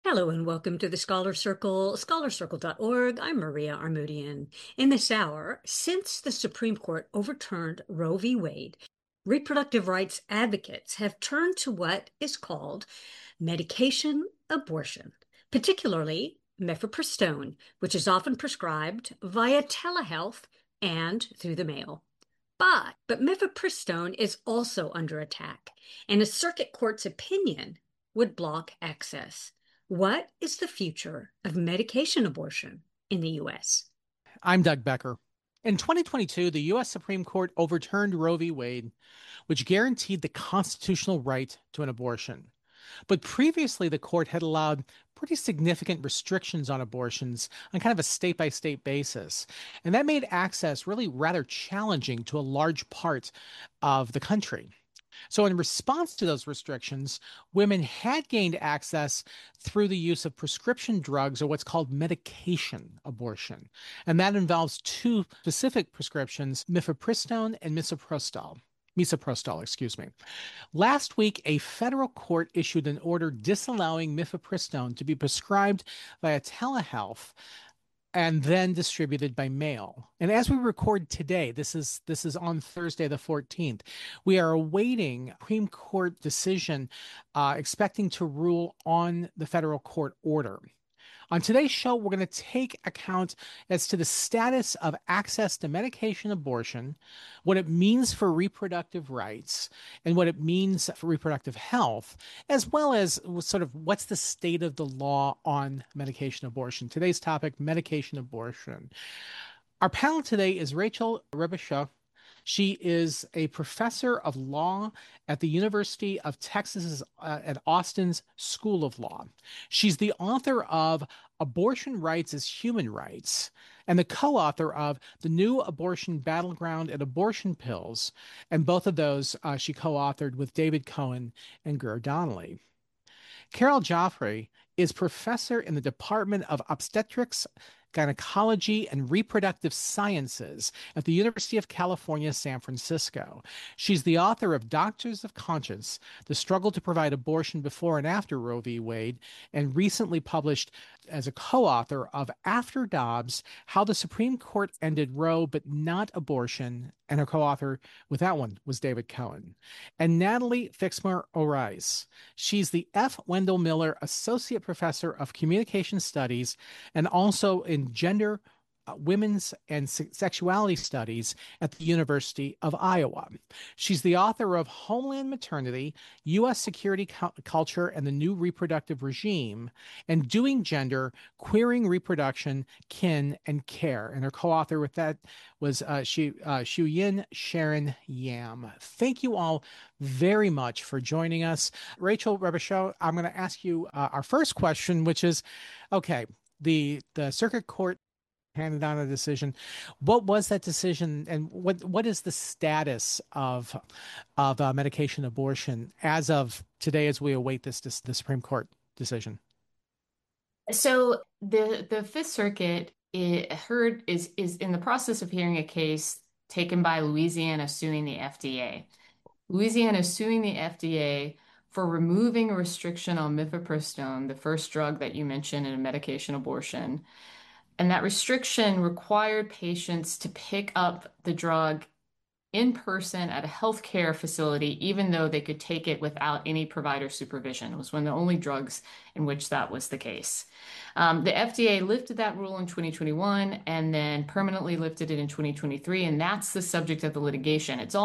Hello and welcome to the Scholar Circle, scholarcircle.org. I'm Maria Armoudian. In this hour, since the Supreme Court overturned Roe v. Wade, reproductive rights advocates have turned to what is called medication abortion, particularly mifepristone, which is often prescribed via telehealth and through the mail. But mifepristone is also under attack, and a circuit court's opinion would block access. What is the future of medication abortion in the U.S.? I'm Doug Becker. In 2022, the U.S. Supreme Court overturned Roe v. Wade, which guaranteed the constitutional right to an abortion. But previously, the court had allowed pretty significant restrictions on abortions on kind of a state by state basis. And that made access really rather challenging to a large part of the country. So, in response to those restrictions, women had gained access through the use of prescription drugs or what's called medication abortion. And that involves two specific prescriptions, mifepristone and misoprostol, excuse me. Last week, a federal court issued an order disallowing mifepristone to be prescribed via telehealth and then distributed by mail. And as we record today, this is on Thursday the 14th, we are awaiting Supreme Court decision, expecting to rule on the federal court order. On today's show, we're going to take account as to the status of access to medication abortion, what it means for reproductive rights, and what it means for reproductive health, as well as sort of what's the state of the law on medication abortion. Today's topic, medication abortion. Our panel today is Rachel Rebushuk. She is a professor of law at the University of Texas at Austin's School of Law. She's the author of Abortion Rights as Human Rights and the co-author of The New Abortion Battleground and Abortion Pills. And both of those she co-authored with David Cohen and Greer Donnelly. Carol Joffre is professor in the Department of Obstetrics, Gynecology, and Reproductive Sciences at the University of California, San Francisco. She's the author of Doctors of Conscience, The Struggle to Provide Abortion Before and After Roe v. Wade, and recently published as a co-author of After Dobbs, How the Supreme Court Ended Roe But Not Abortion, and her co-author with that one was David Cohen. And Natalie Fixmer-Orice. She's the F. Wendell Miller Associate Professor of Communication Studies and also in gender, women's, and sexuality studies at the University of Iowa. She's the author of Homeland Maternity, U.S. Security Culture and the New Reproductive Regime, and Doing Gender, Queering Reproduction, Kin, and Care. And her co-author with that was Xiuyin Sharon Yam. Thank you all very much for joining us. Rachel Rebushuk, I'm going to ask you our first question, which is, okay, the circuit court handed down a decision. What was that decision, and what is the status of medication abortion as of today, as we await the Supreme Court decision? So the Fifth Circuit is in the process of hearing a case taken by Louisiana suing the FDA. Louisiana is suing the FDA for removing a restriction on mifepristone, the first drug that you mentioned in a medication abortion. And that restriction required patients to pick up the drug in person at a healthcare facility, even though they could take it without any provider supervision. It was one of the only drugs in which that was the case. The FDA lifted that rule in 2021 and then permanently lifted it in 2023, and that's the subject of the litigation. It's all